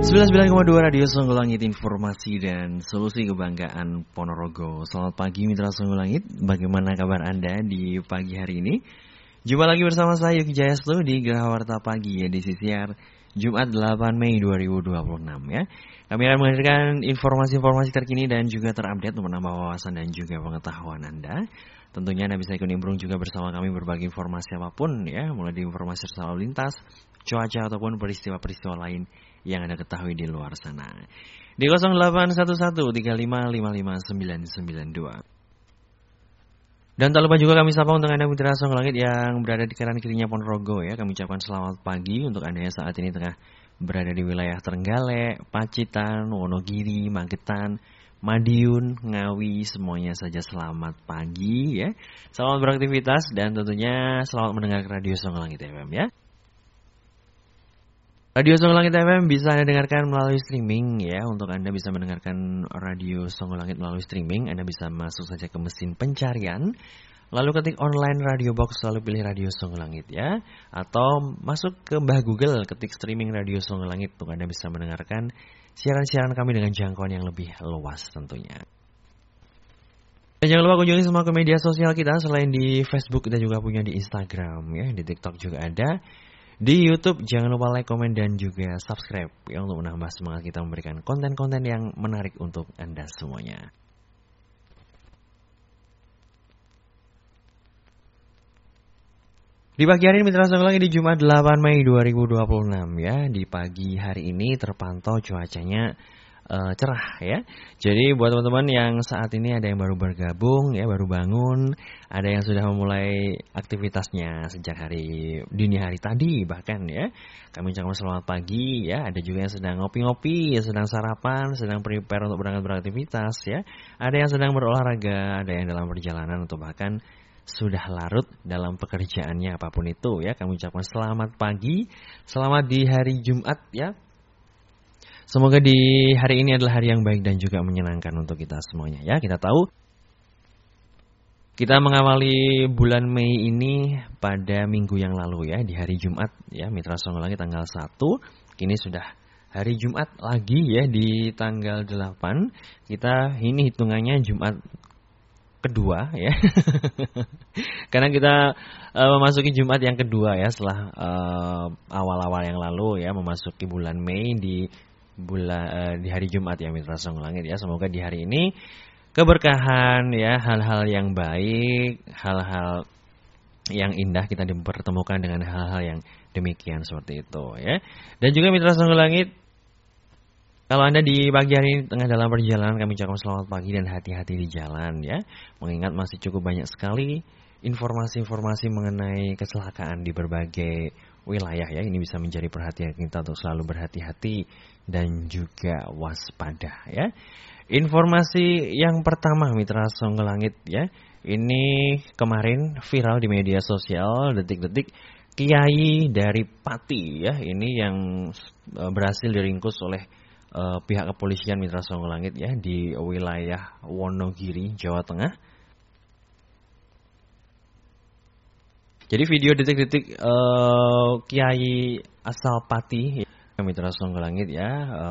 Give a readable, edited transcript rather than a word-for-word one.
99,2 Radio Songo Langit, informasi dan solusi kebanggaan Ponorogo. Selamat pagi Mitra Songo Langit, bagaimana kabar Anda di pagi hari ini? Jumpa lagi bersama saya Yuki Jayastu di Gerahawarta Pagi edisi siar Jumat 8 Mei 2026 ya. Kami akan menghadirkan informasi-informasi terkini dan juga terupdate untuk menambah wawasan dan juga pengetahuan Anda. Tentunya Anda bisa ikut nimbrung juga bersama kami berbagi informasi apapun ya, mulai dari informasi lalu lintas, cuaca ataupun peristiwa-peristiwa lain yang Anda ketahui di luar sana. Di 0811355992. Dan tak lupa juga kami sapa untuk Anda Mitra Songo Langit yang berada di kanan kirinya Ponorogo ya. Kami ucapkan selamat pagi untuk Anda yang saat ini tengah berada di wilayah Trenggalek, Pacitan, Wonogiri, Magetan, Madiun, Ngawi, semuanya saja selamat pagi ya. Selamat beraktivitas dan tentunya selamat mendengar Radio Songo Langit FM ya. Radio Songo Langit FM bisa Anda dengarkan melalui streaming ya. Untuk Anda bisa mendengarkan Radio Songo Langit melalui streaming, Anda bisa masuk saja ke mesin pencarian, lalu ketik online Radio Box, lalu pilih Radio Songo Langit ya. Atau masuk ke Mbah Google, ketik streaming Radio Songo Langit untuk Anda bisa mendengarkan siaran-siaran kami dengan jangkauan yang lebih luas tentunya. Dan jangan lupa kunjungi semua ke media sosial kita. Selain di Facebook, kita juga punya di Instagram ya, di TikTok juga ada. Di YouTube jangan lupa like, komen, dan juga subscribe ya, untuk menambah semangat kita memberikan konten-konten yang menarik untuk Anda semuanya. Di pagi hari ini Mitra Songo Langit di Jumat 8 Mei 2026 ya. Di pagi hari ini terpantau cuacanya cerah ya. Jadi buat teman-teman yang saat ini ada yang baru bergabung ya, baru bangun, ada yang sudah memulai aktivitasnya sejak dini hari tadi bahkan ya. Kami ucapkan selamat pagi ya. Ada juga yang sedang ngopi-ngopi, yang sedang sarapan, sedang prepare untuk berangkat beraktivitas ya. Ada yang sedang berolahraga, ada yang dalam perjalanan atau bahkan sudah larut dalam pekerjaannya apapun itu ya. Kami ucapkan selamat pagi, selamat di hari Jumat ya. Semoga di hari ini adalah hari yang baik dan juga menyenangkan untuk kita semuanya ya. Kita tahu kita mengawali bulan Mei ini pada minggu yang lalu ya, di hari Jumat ya, Mitra Songo Langit tanggal 1. Kini sudah hari Jumat lagi ya, di tanggal 8. Kita ini hitungannya Jumat kedua ya. Karena kita memasuki Jumat yang kedua ya, setelah awal-awal yang lalu ya, memasuki bulan Mei di hari Jumat ya Mitra Songo Langit ya. Semoga di hari ini keberkahan ya, hal-hal yang baik, hal-hal yang indah kita dipertemukan dengan hal-hal yang demikian seperti itu ya. Dan juga Mitra Songo Langit, kalau Anda di pagi hari ini tengah dalam perjalanan, kami ucapkan selamat pagi dan hati-hati di jalan ya. Mengingat masih cukup banyak sekali informasi-informasi mengenai kecelakaan di berbagai wilayah ya. Ini bisa menjadi perhatian kita untuk selalu berhati-hati dan juga waspada ya. Informasi yang pertama Mitra Songo Langit ya. Ini kemarin viral di media sosial, detik-detik Kiai dari Pati ya. Ini yang berhasil diringkus oleh pihak kepolisian Mitra Songo Langit ya, di wilayah Wonogiri, Jawa Tengah. Jadi video detik-detik Kiai asal Pati ya, Mitra Songo Langit ya,